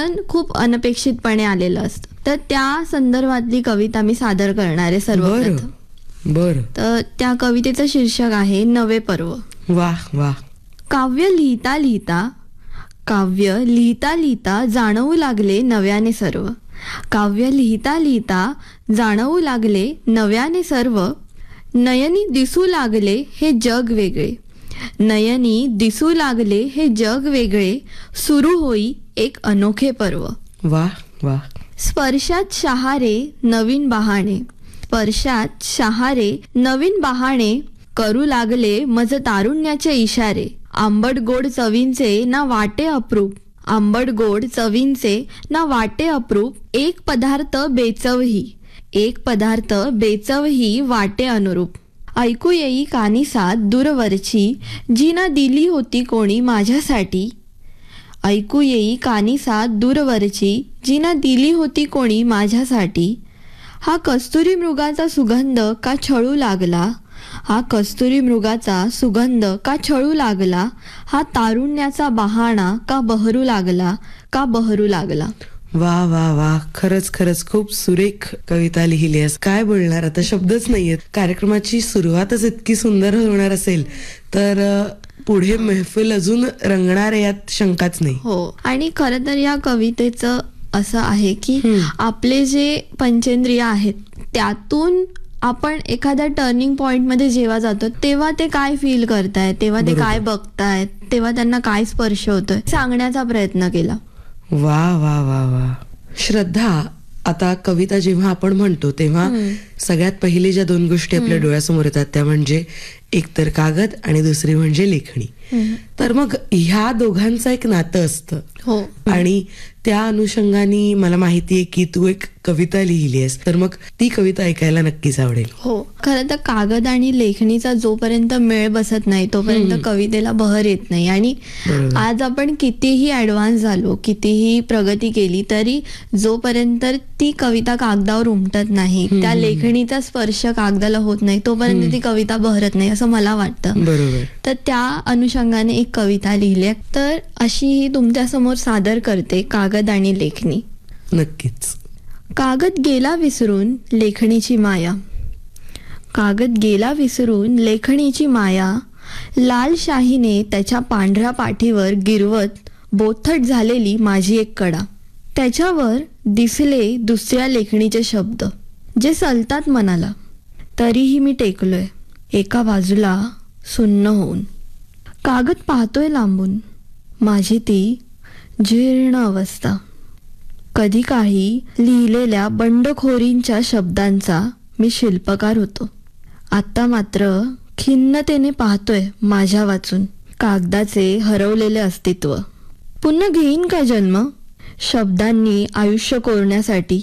क्षण खूप अनपेक्षितपणे आलेलं असतं. तर त्या संदर्भातली कविता मी सादर करणार आहे सर्वप्रथम. बर. तर त्या कवितेचं शीर्षक आहे नवे पर्व. वाह वाह. काव्य लिहिता लिहिता जाणवू लागले नव्याने सर्व. काव्य लिहिता लिहिता जाणवू लागले नव्याने सर्व. नयनी दिसू लागले हे जग वेगळे. नयनी दिसू लागले हे जग वेगळे. सुरू होई एक अनोखे पर्व. वाह वाह. स्पर्शात शहारे नवीन बहाणे. स्पर्शात शहारे नवीन बहाणे. करू लागले मज तारुण्याचे इशारे. आंबट गोड चवींचे ना वाटे अप्रूप. आंबट गोड चवींचे ना वाटे अप्रूप. एक पदार्थ बेचवही. एक पदार्थ बेचवही वाटे अनुरूप. ऐकू येई कानी साथ दूरवरची जी ना दिली होती कोणी माझ्यासाठी. ऐकू येई कानी साथ दूरवरची जी ना दिली होती कोणी माझ्यासाठी. हा कस्तुरी मृगाचा सुगंध का छळू लागला. हा कस्तुरी मृगाचा सुगंध का छळू लागला. हा तारुण्याचा बहाणा का बहरू लागला. वा वा वा. खरंच खरंच खूप सुरेख कविता लिहिली आहेस. काय बोलणार, आता शब्दच नाहीयेत. कार्यक्रमाची सुरुवातच इतकी सुंदर होणार असेल तर पुढे महफिल अजून रंगणार आहे यात शंकाच नाही. हो, आणि खरं तर या कवितेचं असं आहे की आपले जे पंचेंद्रिय आहेत त्यातून आपण एखाद्या टर्निंग पॉइंट मध्ये जेव्हा जातो तेव्हा ते काय फील करतायत, तेव्हा ते काय बघतायत, तेव्हा त्यांना काय स्पर्श होतोय सांगण्याचा प्रयत्न केला. वा वा वा वा. श्रद्धा, आता कविता जेव्हा आपण म्हणतो तेव्हा सगळ्यात पहिले ज्या दोन गोष्टी आपल्या डोळ्यासमोर येतात त्या म्हणजे एकतर कागद आणि दुसरी म्हणजे लेखणी. तर मग ह्या दोघांचं एक नातं असतं. हो. आणि त्या अनुषंगाने मला माहितीये की तू एक कविता लिहिली आहेस, तर मग ती कविता ऐकायला नक्कीच आवडेल. हो, खरं तर कागद आणि लेखणीचा जोपर्यंत मेळ बसत नाही तोपर्यंत कवितेला बहर येत नाही. आणि आज आपण कितीही ऍडव्हान्स झालो, कितीही प्रगती केली तरी जोपर्यंत ती कविता कागदावर उमटत नाही, त्या लेखणीचा स्पर्श कागदाला होत नाही तोपर्यंत ती कविता बहरत नाही असं मला वाटतं. बरोबर. तर त्या अनुषंगाने एक कविता लिहिली आहे, तर अशी ही तुमच्या समोर सादर करते, कागद आणि लेखणी. नक्कीच. कागद गेला विसरून लेखणीची माया. कागद गेला विसरून लेखणीची माया. लाल शाहीने त्याच्या पांढऱ्या पाठीवर गिरवत बोथट झालेली माझी एक कडा. त्याच्यावर दिसले दुसऱ्या लेखणीचे शब्द जे सलतात मनाला. तरीही मी टेकलोय एका बाजूला सुन्न होऊन. कागद पाहतोय लांबून माझी ती जीर्ण अवस्था. कधी काही लिहिलेल्या बंडखोरींच्या शब्दांचा मी शिल्पकार होतो. आता मात्र खिन्नतेने पाहतोय माझ्या वाचून कागदाचे हरवलेले अस्तित्व. पुन्हा घेईन का जन्म शब्दांनी आयुष्य कोरण्यासाठी,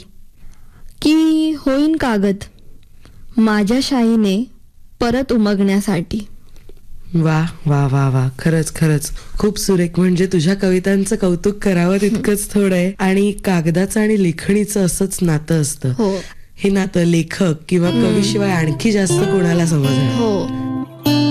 की होईन कागद माझ्या शाईने परत उमगण्यासाठी. वा वा वा वा. खरंच खरंच खूप सुरेख. म्हणजे तुझ्या कवितांचं कौतुक करावं तितकंच थोडं आहे. आणि कागदाचं आणि लेखणीचं असंच नातं असतं. हो. हे नातं लेखक किंवा कवीशिवाय आणखी जास्त कोणाला समजणार. हो.